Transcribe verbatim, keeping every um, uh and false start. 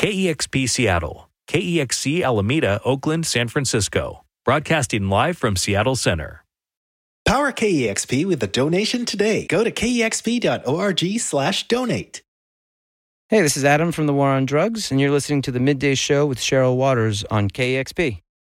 K E X P Seattle, K E X C Alameda, Oakland, San Francisco. Broadcasting live from Seattle Center. Power K E X P with a donation today. Go to kexp.org slash donate. Hey, this is Adam from The War on Drugs, and you're listening to the Midday Show with Cheryl Waters on K E X P.